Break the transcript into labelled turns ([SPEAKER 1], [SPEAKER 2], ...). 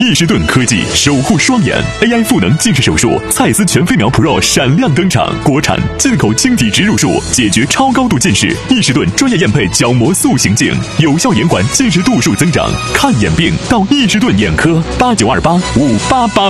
[SPEAKER 1] 易士顿科技守护双眼 AI 赋能近视手术，蔡司全飞秒 Pro 闪亮登场，国产进口晶体植入术，解决超高度近视。易士顿专业验配角膜塑形镜，有效延缓近视度数增长。看眼病到易士顿眼科，89285888。